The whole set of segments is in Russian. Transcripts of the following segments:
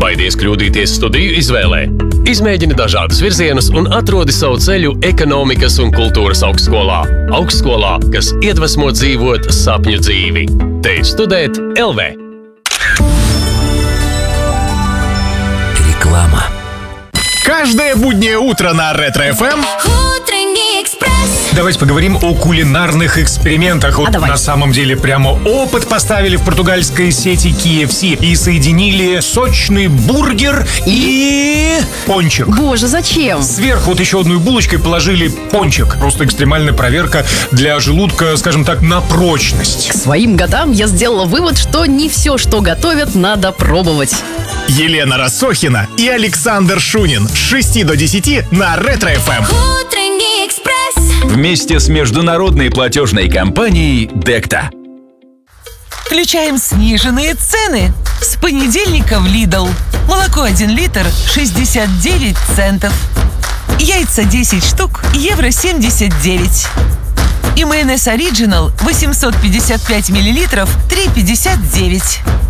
Baidies kļūdīties studiju izvēlē. Izmēģini dažādus virzienus un atrodi savu ceļu ekonomikas un kultūras augstskolā. Augstskolā, kas iedvesmo dzīvot sapņu dzīvi. Te studēt LV. Реклама. Каждое буднее утро на Ретро-ФМ Утренний экспресс. давайте поговорим о кулинарных экспериментах. Вот давай. на самом деле прямо опыт поставили в португальской сети KFC и соединили сочный бургер и пончик. Боже, зачем? Сверху вот еще одной булочкой положили пончик. Просто экстремальная проверка для желудка, скажем так, на прочность. К своим годам я сделала вывод, что не все, что готовят, надо пробовать. Елена Рассохина и Александр Шунин с 6 до 10 на Ретро-ФМ. Утренний экспресс. Вместе с международной платежной компанией Декта. Включаем сниженные цены. С понедельника в Lidl. Молоко 1 литр 69 центов. Яйца 10 штук, евро 79. И майонез Original 855 миллилитров 3,59.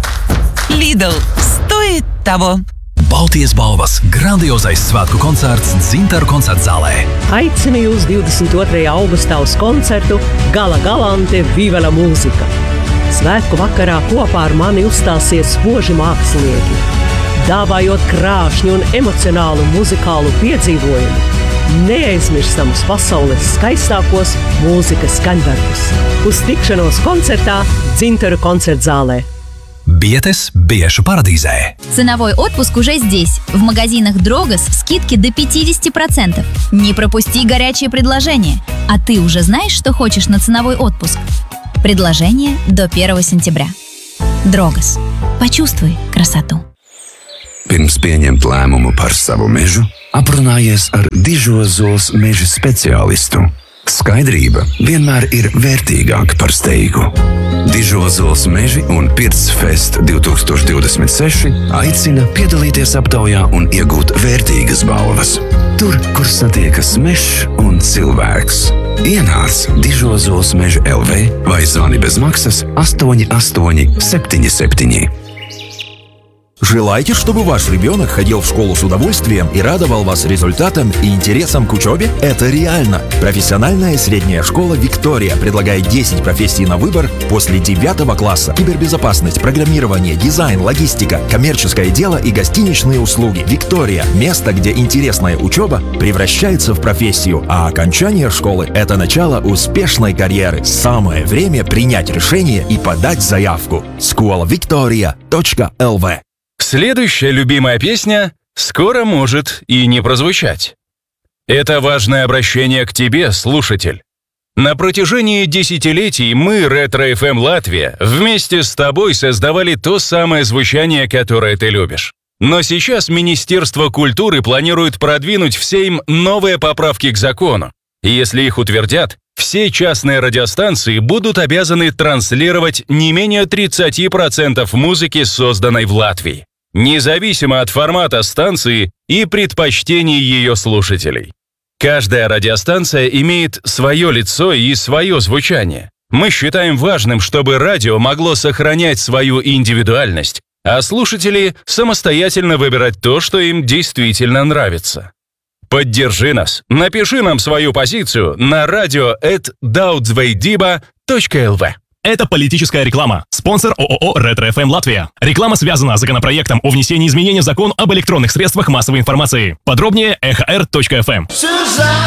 Lidl стоит того. Baltijas balvas grandiozais svētku koncerts Dzintaru koncertzālē. Aicinu jūs 22. augustā uz koncertu Gala Galante Viva la mūzika. Svētku vakarā kopā ar mani uzstāsies spoži mākslinieki, dāvājot krāšņu un emocionālu muzikālu piedzīvojumu. Neaizmirstamus pasaules skaistākos mūzikas skaņdarbus. Uz tikšanos koncertā Dzintaru koncertzālē. Bietes biešu paradīzē. Ценовой отпуск уже здесь. В магазинах Дрогос скидки до 50%. Не пропусти горячие предложения. А ты уже знаешь, что хочешь на ценовой отпуск? Предложение до 1 сентября. Дрогос. Почувствуй красоту. Pirms pieņemt lēmumu par savu mežu, aprunājies ar Dižozols meža speciālistu. Skaidrība vienmēr ir vērtīgāka par steigu. Dižozols meži un Pirtsfest 2026 aicina piedalīties aptaujā un iegūt vērtīgas balvas. Tur, kur satiekas mežs un cilvēks. Ienāc Dižozols meža LV vai zvani bez maksas 8877. Желаете, чтобы ваш ребенок ходил в школу с удовольствием и радовал вас результатом и интересом к учебе? Это реально! Профессиональная средняя школа «Виктория» предлагает 10 профессий на выбор после 9 класса. Кибербезопасность, программирование, дизайн, логистика, коммерческое дело и гостиничные услуги. «Виктория» – место, где интересная учеба превращается в профессию, а окончание школы – это начало успешной карьеры. Самое время принять решение и подать заявку. ScholaVictoria.lv. Следующая любимая песня скоро может и не прозвучать. Это важное обращение к тебе, слушатель. На протяжении десятилетий мы, Ретро-ФМ Латвия, вместе с тобой создавали то самое звучание, которое ты любишь. Но сейчас Министерство культуры планирует продвинуть в Сейм новые поправки к закону. И если их утвердят, все частные радиостанции будут обязаны транслировать не менее 30% музыки, созданной в Латвии, независимо от формата станции и предпочтений ее слушателей. Каждая радиостанция имеет свое лицо и свое звучание. Мы считаем важным, чтобы радио могло сохранять свою индивидуальность, а слушатели самостоятельно выбирать то, что им действительно нравится. Поддержи нас, напиши нам свою позицию на radio@daudzveidiba.lv. Это политическая реклама. Спонсор ООО «Ретро-ФМ Латвия». Реклама связана с законопроектом о внесении изменений в закон об электронных средствах массовой информации. Подробнее ehr.fm.